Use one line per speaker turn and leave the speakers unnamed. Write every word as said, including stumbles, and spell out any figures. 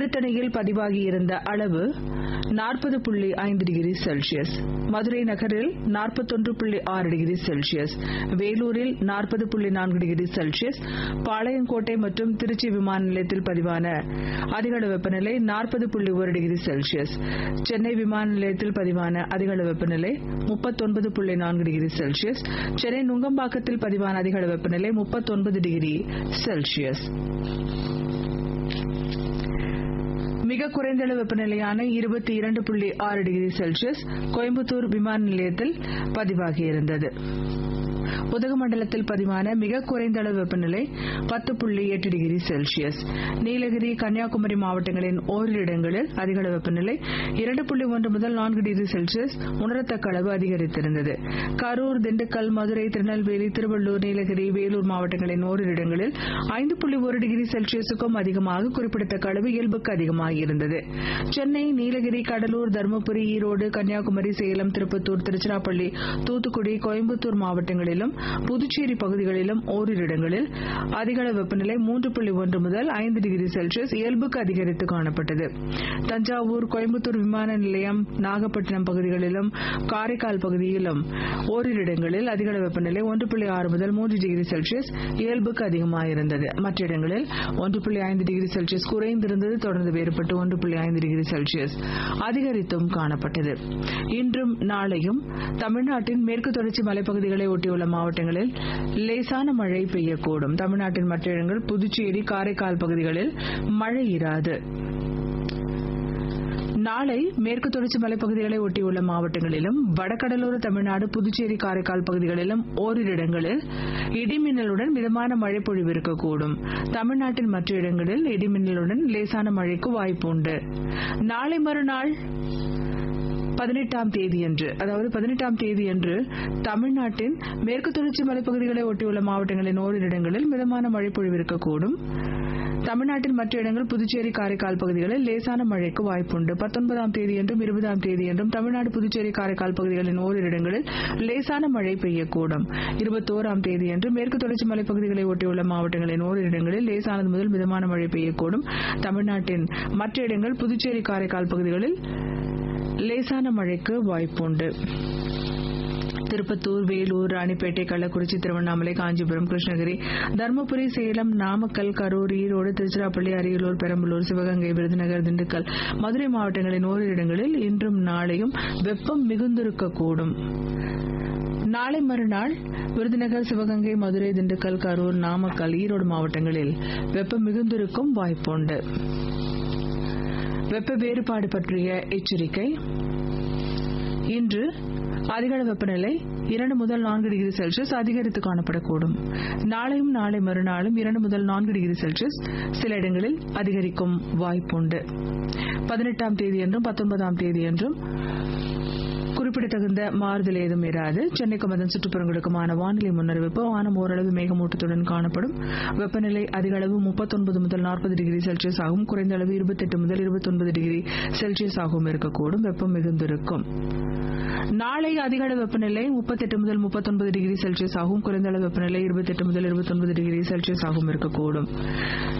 திருத்தணியில் பதிவாகியிருந்த அளவு நாற்பது புள்ளி ஐந்து டிகிரி செல்சியஸ், மதுரை நகரில் நாற்பத்தொன்று புள்ளி ஆறு டிகிரி செல்சியஸ், வேலூரில் நாற்பது புள்ளி நான்கு டிகிரி செல்சியஸ், பாளையங்கோட்டை மற்றும் திருச்சி விமான நிலையத்தில் பதிவான அதிகளவு வெப்பநிலை நாற்பது புள்ளி ஒரு டிகிரி செல்சியஸ், சென்னை விமான நிலையத்தில் பதிவான அதிகளவு வெப்பநிலை முப்பத்தொன்பது புள்ளி நான்கு டிகிரி செல்சியஸ், சென்னை நுங்கம்பாக்கத்தில் பதிவான அதிகளவு வெப்பநிலை முப்பத்தொன்பது டிகிரி செல்சியஸ். மிக குறைந்த அளவு வெப்பநிலையான இருபத்தி இரண்டு புள்ளி ஆறு டிகிரி செல்சியஸ் கோயம்புத்தூர் விமான நிலையத்தில் பதிவாகியிருந்தது. உதகமண்டலத்தில் பதிவான மிக குறைந்த அளவு வெப்பநிலை பத்து புள்ளி எட்டு டிகிரி செல்சியஸ். நீலகிரி, கன்னியாகுமரி மாவட்டங்களின் ஓரிரு இடங்களில் அதிகளவு வெப்பநிலை இரண்டு புள்ளி ஒன்று முதல் நான்கு டிகிரி செல்சியஸ் உணரத்தக்க அளவு அதிகரித்திருந்தது. கரூர், திண்டுக்கல், மதுரை, திருநெல்வேலி, திருவள்ளூர், நீலகிரி, வேலூர் மாவட்டங்களின் ஓரிரு இடங்களில் ஐந்து புள்ளி ஒரு டிகிரி செல்சியஸுக்கும் அதிகமாக குறிப்பிடத்தக்க அளவு இயல்புக்கு அதிகமாகியிருந்தது. சென்னை, நீலகிரி, கடலூர், தருமபுரி, ஈரோடு, கன்னியாகுமரி, சேலம், திருப்பத்தூர், திருச்சிராப்பள்ளி, தூத்துக்குடி, கோயம்புத்தூர் மாவட்டங்களிலும் புதுச்சேரி பகுதிகளிலும் ஓரிரு இடங்களில் அதிகளவு வெப்பநிலை மூன்று புள்ளி ஒன்று முதல் ஐந்து டிகிரி செல்சியஸ் இயல்புக்கு அதிகரித்து காணப்பட்டது. தஞ்சாவூர், கோயம்புத்தூர் விமான நிலையம், நாகப்பட்டினம் பகுதிகளிலும் காரைக்கால் பகுதியிலும் ஓரிரு இடங்களில் அதிகளவு வெப்பநிலை ஒன்று புள்ளி ஆறு முதல் மூன்று டிகிரி செல்சியஸ் இயல்புக்கு அதிகமாயிருந்தது. மற்ற இடங்களில் ஒன்று புள்ளி ஐந்து டிகிரி செல்சியஸ் குறைந்திருந்தது. தொடர்ந்து வேறுபட்டு ஒன்று புள்ளி ஐந்து டிகிரி செல்சியஸ் அதிகரித்தும் காணப்பட்டது. இன்றும் நாளையும் தமிழ்நாட்டின் மேற்கு தொடர்ச்சி மலைப்பகுதிகளை ஒட்டியுள்ள மாவட்டங்களில் லேசான மழை பெய்யக்கூடும். தமிழ்நாட்டின் மற்ற இடங்கள், புதுச்சேரி, காரைக்கால் பகுதிகளில் மழை இராது. நாளை மேற்கு தொடர்ச்சி மலைப்பகுதிகளை ஒட்டியுள்ள மாவட்டங்களிலும், வடகடலோர தமிழ்நாடு, புதுச்சேரி, காரைக்கால் பகுதிகளிலும் ஓரிரு இடங்களில் இடிமின்னலுடன் மிதமான மழை பொழிவு இருக்கக்கூடும். தமிழ்நாட்டின் மற்ற இடங்களில் இடிமின்னலுடன் லேசான மழைக்கு வாய்ப்பு உண்டு. நாளை மறுநாள் பதினெட்டாம் தேதியன்று அதாவது பதினெட்டாம் தேதியன்று தமிழ்நாட்டின் மேற்கு தொடர்ச்சி மலைப்பகுதிகளை ஒட்டியுள்ள மாவட்டங்களின் ஓரிரு இடங்களில் மிதமான மழை பொழிவு இருக்கக்கூடும். தமிழ்நாட்டின் மற்ற இடங்கள், புதுச்சேரி, காரைக்கால் பகுதிகளில் லேசான மழைக்கு வாய்ப்புண்டு. பத்தொன்பதாம் தேதியன்றும் இருபதாம் தேதியன்றும் தமிழ்நாடு, புதுச்சேரி, காரைக்கால் பகுதிகளின் ஓரிரு இடங்களில் லேசான மழை பெய்யக்கூடும். இருபத்தோராம் தேதியன்று மேற்கு தொடர்ச்சி மலைப்பகுதிகளை ஒட்டியுள்ள மாவட்டங்களின் ஓரிரு இடங்களில் லேசானது முதல் மிதமான மழை பெய்யக்கூடும். தமிழ்நாட்டின் மற்ற இடங்கள், புதுச்சேரி, காரைக்கால் பகுதிகளில் லேசான மழைக்கு வாய்ப்புண்டு. திருப்பத்தூர், வேலூர், ராணிப்பேட்டை, கள்ளக்குறிச்சி, திருவண்ணாமலை, காஞ்சிபுரம், கிருஷ்ணகிரி, தருமபுரி, சேலம், நாமக்கல், கரூர், ஈரோடு, திருச்சிராப்பள்ளி, அரியலூர், பெரம்பலூர், சிவகங்கை, விருதுநகர், திண்டுக்கல், மதுரை மாவட்டங்களின் ஓரிரு இடங்களில் இன்றும் நாளையும் வெப்பம் மிகுந்திருக்கக்கூடும். நாளை மறுநாள் விருதுநகர், சிவகங்கை, மதுரை, திண்டுக்கல், கரூர், நாமக்கல், ஈரோடு மாவட்டங்களில் வெப்பம் மிகுந்திருக்கும் வாய்ப்புண்டு. வெப்ப வேறுபாடு பற்றிய எச்சரிக்கை. இன்று அதிகளவு வெப்பநிலை இரண்டு முதல் நான்கு டிகிரி செல்சியஸ் அதிகரித்து காணப்படக்கூடும். நாளையும் நாளை மறுநாளும் இரண்டு முதல் நான்கு டிகிரி செல்சியஸ் சில இடங்களில் அதிகரிக்கும் வாய்ப்புண்டு. பதினெட்டாம் தேதியன்றும் பத்தொன்பதாம் தேதியன்றும் குறிப்பிடத்தகுந்த மாறுதல் ஏதும் இராது. சென்னைக்கும் அதன் சுற்றுப்புறங்களுக்குமான வானிலை முன்னறிவிப்பு. வானம் ஓரளவு மேகமூட்டத்துடன் காணப்படும். வெப்பநிலை அதிக அளவு முப்பத்தொன்பது முதல் நாற்பது டிகிரி செல்சியஸ் ஆகும். குறைந்த அளவு இருபத்தெட்டு முதல் இருபத்தொன்பது டிகிரி செல்சியஸ் ஆகவும் இருக்கக்கூடும். வெப்பம் மிகுந்திருக்கும். நாளை அதிக அளவு வெப்பநிலை முப்பத்தெட்டு முதல் முப்பத்தொன்பது டிகிரி செல்சியஸ் ஆகும். குறைந்த அளவு வெப்பநிலை இருபத்தெட்டு முதல் இருபத்தொன்பது டிகிரி செல்சியஸ் ஆகவும் இருக்கக்கூடும்.